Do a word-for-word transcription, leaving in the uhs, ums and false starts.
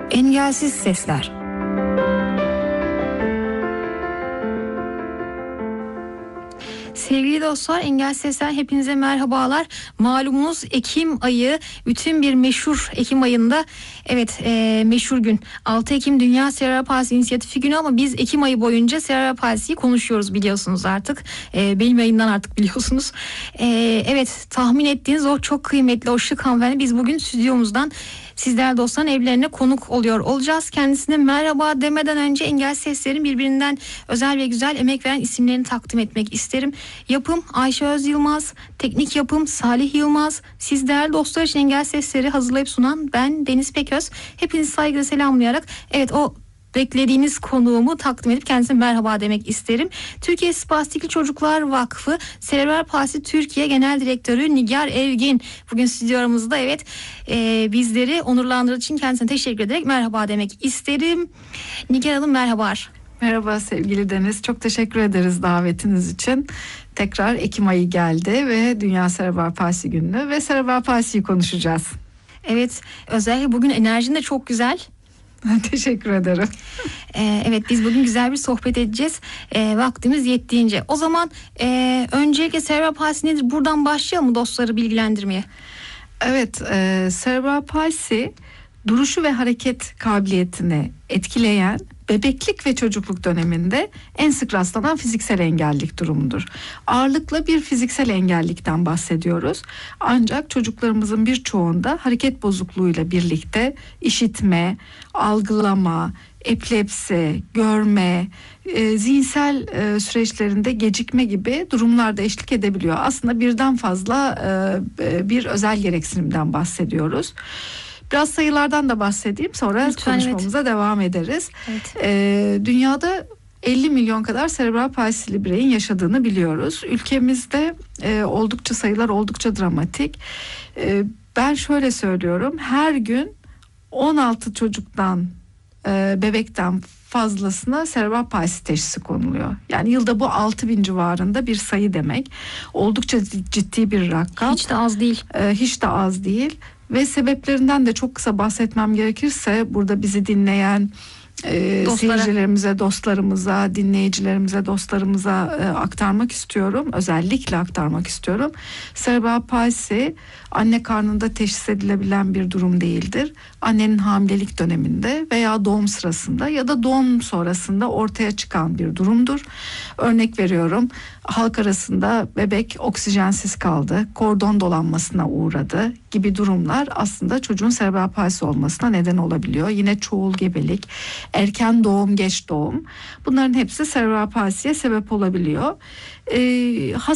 Engelsiz Sesler. Sevgili dostlar, Engelsiz Sesler hepinize merhabalar. Malumunuz Ekim ayı, bütün bir meşhur Ekim ayında, evet e, meşhur gün altı Ekim Dünya Serebral Palsi İnisiyatifi Günü, ama biz Ekim ayı boyunca serebral palsiyi konuşuyoruz, biliyorsunuz artık. E, benim yayından artık biliyorsunuz. E, evet, tahmin ettiğiniz o çok kıymetli, o şık hanımefendi biz bugün stüdyomuzdan sizler dostların evlerine konuk oluyor olacağız. Kendisine merhaba demeden önce Engelsiz Sesler'in birbirinden özel ve güzel emek veren isimlerini takdim etmek isterim. Yapım Ayşe Öz Yılmaz, teknik yapım Salih Yılmaz. Siz değerli dostlar için Engelsiz Sesler'i hazırlayıp sunan ben Deniz Peköz. Hepinizi saygıyla selamlayarak, evet, o beklediğiniz konuğumu takdim edip kendisine merhaba demek isterim. Türkiye Spastikli Çocuklar Vakfı Serebral Palsi Türkiye Genel Direktörü Nigar Evgin bugün stüdyomuzda. Evet, e, bizleri onurlandırdığı için kendisine teşekkür ederek merhaba demek isterim. Nigar Hanım merhaba. Merhaba sevgili Deniz, çok teşekkür ederiz davetiniz için. Tekrar Ekim ayı geldi ve Dünya Serebral Palsi Günü ve serebral palsiyi konuşacağız. Evet, özellikle bugün enerjin de çok güzel. Teşekkür ederim. Ee, evet, biz bugün güzel bir sohbet edeceğiz. Ee, vaktimiz yettiğince. O zaman e, öncelikle serebral palsi nedir? Buradan başlayalım mı dostları bilgilendirmeye? Evet, e, serebral palsi duruşu ve hareket kabiliyetini etkileyen bebeklik ve çocukluk döneminde en sık rastlanan fiziksel engellilik durumudur. Ağırlıkla bir fiziksel engellilikten bahsediyoruz. Ancak çocuklarımızın birçoğunda hareket bozukluğuyla birlikte işitme, algılama, epilepsi, görme, e, zihinsel e, süreçlerinde gecikme gibi durumlarda eşlik edebiliyor. Aslında birden fazla e, bir özel gereksinimden bahsediyoruz. Biraz sayılardan da bahsedeyim, sonra lütfen, konuşmamıza evet. devam ederiz. Evet. Ee, dünyada elli milyon kadar serebral palsili bireyin yaşadığını biliyoruz. Ülkemizde e, oldukça sayılar oldukça dramatik. E, ben şöyle söylüyorum, her gün on altı çocuktan, e, bebekten fazlasına serebral palsi teşhisi konuluyor. Yani yılda bu altı bin civarında bir sayı demek. Oldukça ciddi bir rakam. Hiç de az değil. E, hiç de az değil. Ve sebeplerinden de çok kısa bahsetmem gerekirse, burada bizi dinleyen e, seyircilerimize, dostlarımıza, dinleyicilerimize, dostlarımıza e, aktarmak istiyorum. Özellikle aktarmak istiyorum. Serebral palsi anne karnında teşhis edilebilen bir durum değildir. Annenin hamilelik döneminde veya doğum sırasında ya da doğum sonrasında ortaya çıkan bir durumdur. Örnek veriyorum, halk arasında bebek oksijensiz kaldı, kordon dolanmasına uğradı gibi durumlar aslında çocuğun serebral palsi olmasına neden olabiliyor. Yine çoğul gebelik, erken doğum, geç doğum, bunların hepsi serebral palsiye sebep olabiliyor. Ee,